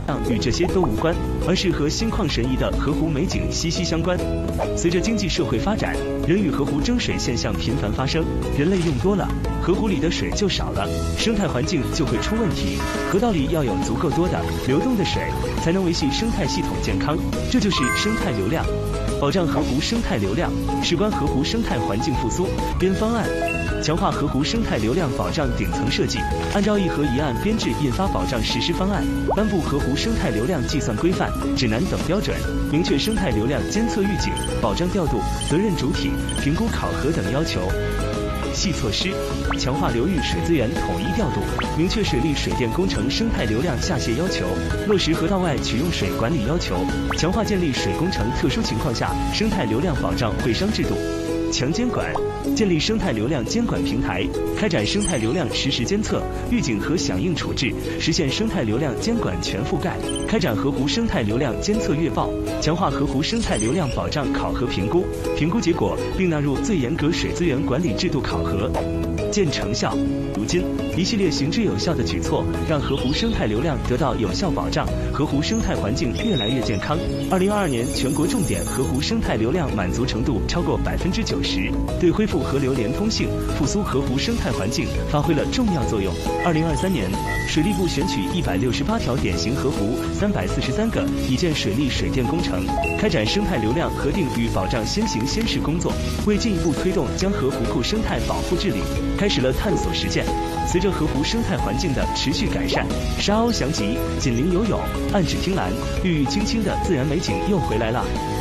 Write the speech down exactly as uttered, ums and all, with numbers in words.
与这些都无关，而是和心旷神怡的河湖美景息息相关。随着经济社会发展，人与河湖争水现象频繁发生，人类用多了，河湖里的水就少了，生态环境就会出问题。河道里要有足够多的流动的水，才能维系生态系统健康，这就是生态流量。保障河湖生态流量，事关河湖生态环境复苏编方案，强化河湖生态流量保障顶层设计，按照一河一岸编制印发保障实施方案，颁布河湖生态流量计算规范、指南等标准，明确生态流量监测预警、保障调度、责任主体、评估考核等要求。系措施，强化流域水资源统一调度，明确水利水电工程生态流量下泄要求，落实河道外取用水管理要求，强化建立水工程特殊情况下生态流量保障会商制度。强监管，建立生态流量监管平台，开展生态流量实时监测、预警和响应处置，实现生态流量监管全覆盖。开展河湖生态流量监测月报，强化河湖生态流量保障考核评估，评估结果并纳入最严格水资源管理制度考核，见成效。如今，一系列行之有效的举措，让河湖生态流量得到有效保障，河湖生态环境越来越健康。二零二二年全国重点河湖生态流量满足程度超过百分之九十，对恢复河流连通性、复苏河湖生态环境发挥了重要作用。二零二三年，水利部选取一百六十八条典型河湖、三百四十三个已建水利水电工程，开展生态流量核定与保障先行先试工作，为进一步推动江河湖库生态保护治理，开始了探索实践。随着河湖生态环境的持续改善，沙鸥翔集、锦鳞游泳、岸芷汀兰、郁郁青青的自然美景又回来了。